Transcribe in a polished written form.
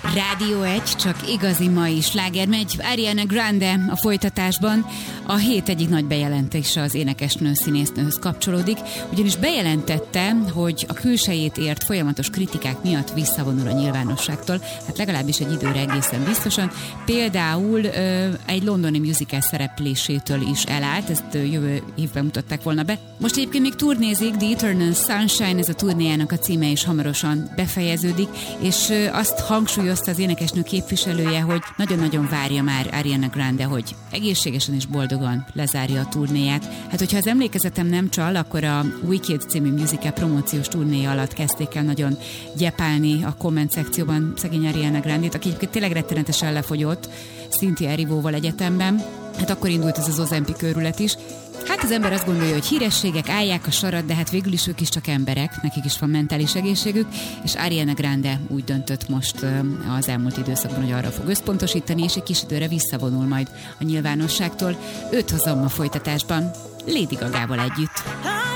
Rádió 1, csak igazi mai sláger megy. Ariana Grande a folytatásban. A hét egyik nagy bejelentése az énekesnő színésznőhöz kapcsolódik, ugyanis bejelentette, hogy a külsejét ért folyamatos kritikák miatt visszavonul a nyilvánosságtól, hát legalábbis egy időre egészen biztosan. Például egy londoni musical szereplésétől is elállt, ezt jövő évben mutatták volna be. Most egyébként még turnézik, The Eternal Sunshine, ez a turnéjának a címe, és hamarosan befejeződik, és azt hangsúlyozta az énekesnő képviselője, hogy nagyon-nagyon várja már Ariana Grande, hogy egészségesen és boldogan lezárja a turnéját. Hát, hogyha az emlékezetem nem csal, akkor a Wicked című musical promóciós turnéja alatt kezdték el nagyon gyepálni a komment szekcióban szegény Ariana Grande-t, aki egyébként tényleg rettenetesen lefogyott Cynthia Erivo-val egyetemben. Hát akkor indult ez az Ozempic őrület is. Hát az ember azt gondolja, hogy hírességek állják a sarat, de hát végül is ők is csak emberek, nekik is van mentális egészségük, és Ariana Grande úgy döntött most az elmúlt időszakban, hogy arra fog összpontosítani, és egy kis időre visszavonul majd a nyilvánosságtól. Őt hozom a folytatásban, Lady Gagával együtt.